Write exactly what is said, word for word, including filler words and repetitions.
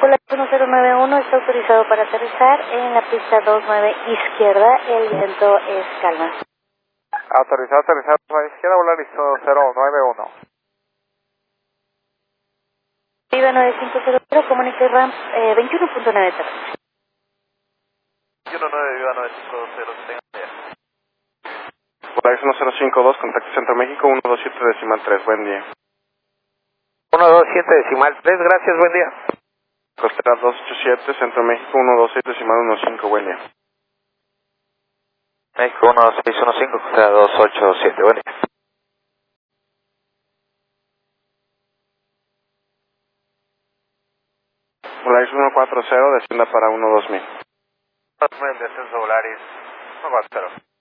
Volaris uno cero nueve uno está autorizado para aterrizar en la pista dos nueve izquierda, el viento es calma. Autorizado a aterrizar a la izquierda, Volaris uno cero nueve uno. Viva nueve cinco cero cero, comunica ramp eh, veintiuno punto nueve terrestre. veintiuno punto nueve, Viva nueve cinco cero, tengan ya. Volaris uno cero cinco dos, contacto Centro México, uno dos siete decimal tres, buen día. uno dos siete decimal tres, gracias, buen día. Costera dos ocho siete, Centro México, uno dos siete decimal uno cinco, buen día. México uno seis uno cinco, costera dos ocho siete, buen día. Volaris uno cuatro cero, descienda para uno dos mil. dos mil, descenso Volaris uno cuatro cero.